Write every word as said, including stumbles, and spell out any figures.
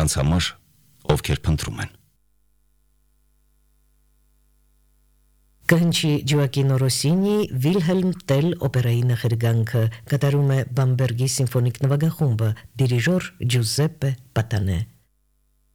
նրանց համար, ովքեր փնտրում են։ Կհնչի Ջոակինո Ռոսինի Վիլհելմ Տել օպերայի նախերգանքը, կատարում է Բամբերգի սիմֆոնիկ նվագախումբը, դիրիժոր Ջուզեպպե Պատանե։